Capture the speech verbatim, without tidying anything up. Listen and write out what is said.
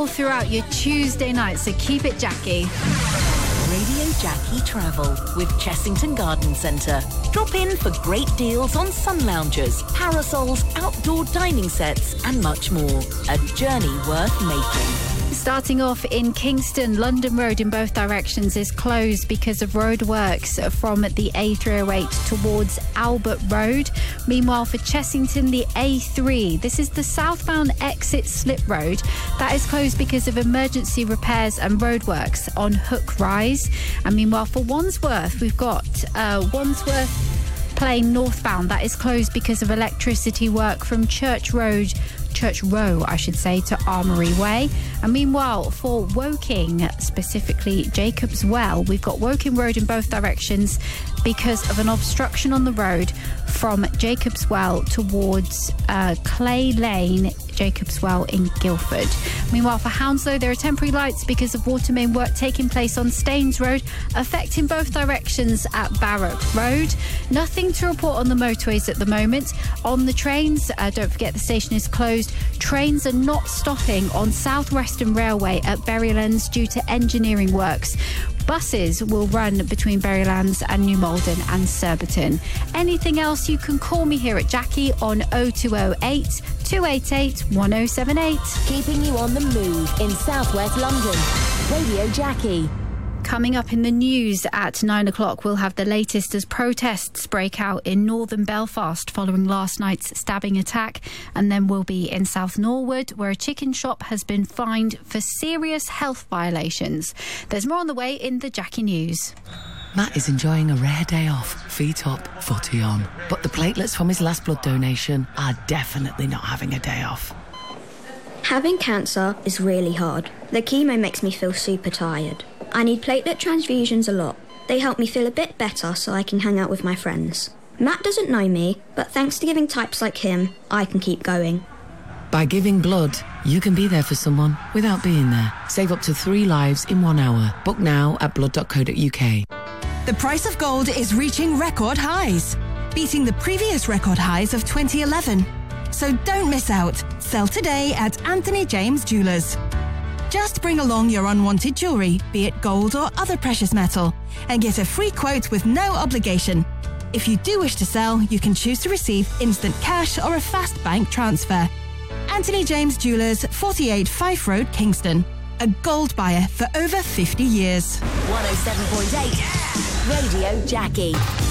all throughout your Tuesday night, so keep it Jackie. Radio Jackie Travel with Chessington Garden Centre. Drop in for great deals on sun loungers, parasols, outdoor dining sets and much more. A journey worth making. Starting off in Kingston, London Road in both directions is closed because of road works from the A three oh eight towards Albert Road. Meanwhile, for Chessington, the A three, this is the southbound exit slip road, that is closed because of emergency repairs and roadworks on Hook Rise. And meanwhile, for Wandsworth, we've got uh, Wandsworth Plain northbound, that is closed because of electricity work from Church Road Church Row, I should say, to Armoury Way. And meanwhile, for Woking, specifically Jacob's Well, we've got Woking Road in both directions because of an obstruction on the road from Jacob's Well towards uh, Clay Lane, Jacob's Well in Guildford. Meanwhile, for Hounslow, there are temporary lights because of water main work taking place on Staines Road, affecting both directions at Barrack Road. Nothing to report on the motorways at the moment. On the trains, uh, don't forget the station is closed. Trains are not stopping on South Western Railway at Berrylands due to engineering works. Buses will run between Berrylands and New Malden and Surbiton. Anything else, you can call me here at Jackie on oh two oh eight, two eight eight, one oh seven eight. Keeping you on the move in southwest London. Radio Jackie. Coming up in the news at nine o'clock, we'll have the latest as protests break out in northern Belfast following last night's stabbing attack. And then we'll be in South Norwood, where a chicken shop has been fined for serious health violations. There's more on the way in the Jackie News. Matt is enjoying a rare day off, feet up, footy on. But the platelets from his last blood donation are definitely not having a day off. Having cancer is really hard. The chemo makes me feel super tired. I need platelet transfusions a lot. They help me feel a bit better so I can hang out with my friends. Matt doesn't know me, but thanks to giving types like him, I can keep going. By giving blood, you can be there for someone without being there. Save up to three lives in one hour. Book now at blood dot co dot uk. The price of gold is reaching record highs, beating the previous record highs of twenty eleven. So don't miss out. Sell today at Anthony James Jewellers. Just bring along your unwanted jewellery, be it gold or other precious metal, and get a free quote with no obligation. If you do wish to sell, you can choose to receive instant cash or a fast bank transfer. Anthony James Jewellers, forty-eight Fife Road, Kingston. A gold buyer for over fifty years. one oh seven point eight Radio Jackie.